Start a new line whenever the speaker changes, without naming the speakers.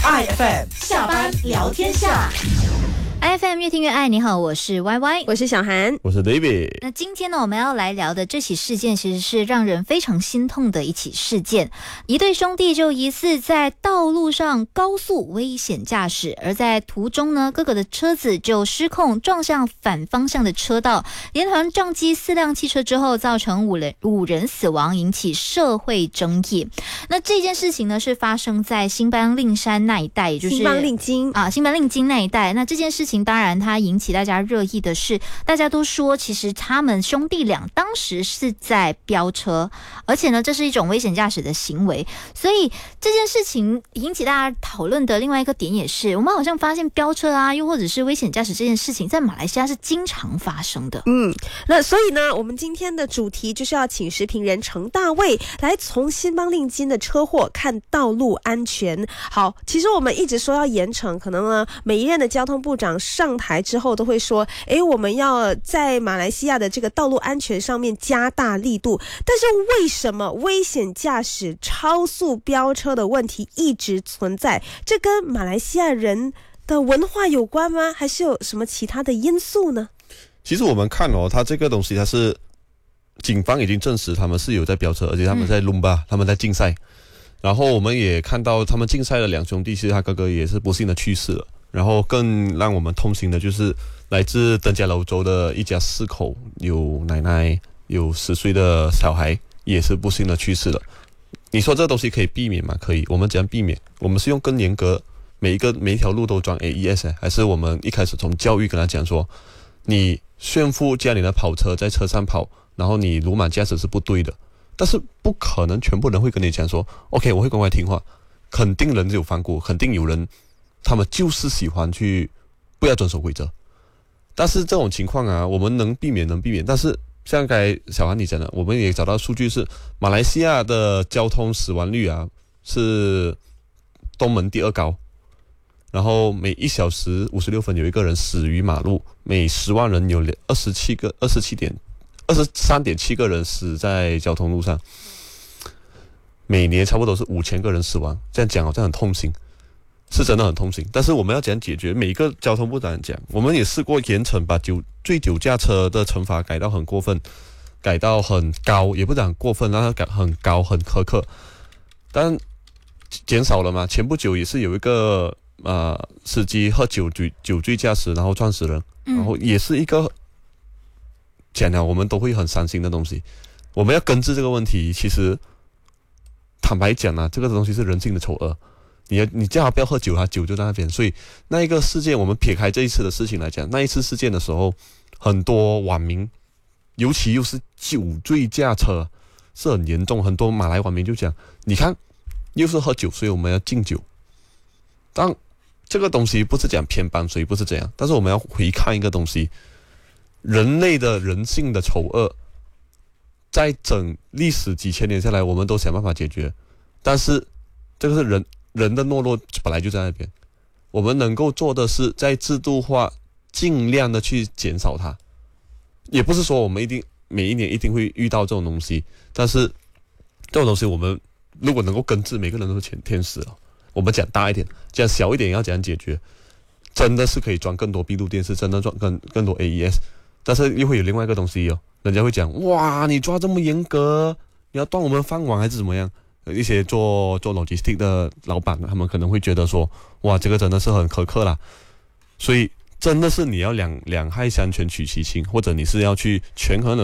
IFM 下班聊天下。
IFM 越听越爱，你好，我是 YY，
我是小韩，
我是 David。
那今天呢，我们要来聊的这起事件，其实是让人非常心痛的一起事件。一对兄弟就疑似在道路上高速危险驾驶，而在途中呢，哥哥的车子就失控撞向反方向的车道，连环撞击4辆汽车之后，造成五人死亡，引起社会争议。那这件事情呢，是发生在新邦令山那一带，也就是
新邦令津
新邦令津那一带。那这件事情当然它引起大家热议的是，大家都说其实他们兄弟俩当时是在飙车，而且呢这是一种危险驾驶的行为，所以这件事情引起大家讨论的另外一个点也是，我们好像发现飙车啊，又或者是危险驾驶这件事情在马来西亚是经常发生的。
那所以呢，我们今天的主题就是要请时评人程大卫来从新邦令津的车祸看道路安全。好，其实我们一直说要严惩，可能呢每一任的交通部长上台之后都会说，我们要在马来西亚的这个道路安全上面加大力度。但是为什么危险驾驶、超速飙车的问题一直存在？这跟马来西亚人的文化有关吗？还是有什么其他的因素呢？
其实我们看它这个东西，它是警方已经证实他们是有在飙车，而且他们在Lumba，他们在竞赛。然后我们也看到他们竞赛的两兄弟，其实他哥哥也是不幸的去世了。然后更让我们痛心的就是来自登嘉楼州的一家4口，有奶奶，有10岁的小孩，也是不幸的去世了。你说这东西可以避免吗？可以。我们怎样避免？我们是用更严格，每一条路都装 AES， 还是我们一开始从教育跟他讲说，你炫富驾你的跑车在车上跑，然后你鲁莽驾驶是不对的。但是不可能全部人会跟你讲说 OK 我会乖乖听话，肯定人有反骨，肯定有人他们就是喜欢去不要遵守规则。但是这种情况啊，我们能避免，但是像刚才小韩你讲的，我们也找到数据是马来西亚的交通死亡率啊是东盟第2高，然后每1小时56分有一个人死于马路，每10万人有23.7个人死在交通路上，每年差不多是5000个人死亡。这样讲好像很痛心，是真的很痛心。但是我们要怎样解决？每一个交通部长讲，我们也试过严惩，把醉酒驾车的惩罚改到很过分，改到很高，也不是很过分，让它改很高很苛刻，但减少了嘛。前不久也是有一个司机喝酒醉驾驶，然后撞死人，然后也是一个讲了我们都会很伤心的东西。我们要根治这个问题，其实坦白讲啊，这个东西是人性的丑恶。你叫他不要喝酒，他酒就在那边。所以那一个事件，我们撇开这一次的事情来讲，那一次事件的时候，很多网民，尤其又是酒醉驾车，是很严重。很多马来网民就讲，你看又是喝酒，所以我们要禁酒。但这个东西不是讲偏帮谁，不是这样，但是我们要回看一个东西，人类的人性的丑恶，在整历史几千年下来，我们都想办法解决，但是这个是人的懦弱本来就在那边。我们能够做的是在制度化尽量的去减少它，也不是说我们每一年一定会遇到这种东西，但是这种东西我们如果能够根治，每个人都是天使了。我们讲大一点，讲小一点要怎样解决？真的是可以装更多闭路电视，真的装更多 AES， 但是又会有另外一个东西人家会讲，哇，你抓这么严格，你要断我们饭碗还是怎么样？一些做 logistic 的老板，他们可能会觉得说，哇，这个真的是很苛刻啦。所以真的是你要两害相权取其轻，或者你是要去权衡的